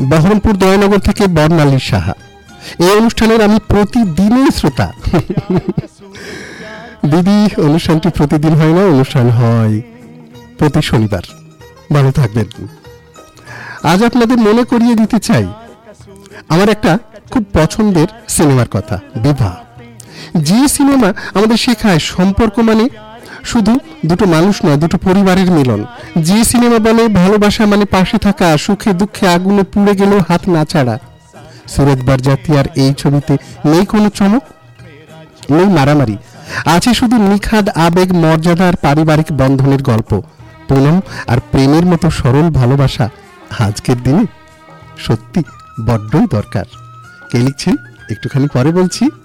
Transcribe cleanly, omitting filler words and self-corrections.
বহরমপুর দয়ানগর থেকে বর্ণালী সাহা। এই অনুষ্ঠানের আমি প্রতিদিনই শ্রোতা। দিদি, অনুষ্ঠানটি প্রতিদিন হয় না, অনুষ্ঠান হয় প্রতি শনিবার। ভালো থাকবেন। আজ আপনাদের মনে করিয়ে দিতে চাই আমার একটা খুব পছন্দের সিনেমার কথা, বিবাহ। যে সিনেমা আমাদের শেখায় সম্পর্ক মানে শুধু দুটো মানুষ নয়, দুটো পরিবারের মিলন। যে সিনেমা বলে ভালোবাসা মানে পাশে থাকা, সুখে দুঃখে আগুনে পুড়ে গেলেও হাত না ছাড়া। সুরত বারজাতি আর এই ছবিতে নেই কোনো চমক, নেই মারামারি, আছে শুধু নিখাদ আবেগ, মর্যাদা আর পারিবারিক বন্ধনের গল্প। পুনম আর প্রেমের মতো সরল ভালোবাসা আজকের দিনে সত্যি বড্ডই দরকার। কে লিখছেন একটুখানি পরে বলছি।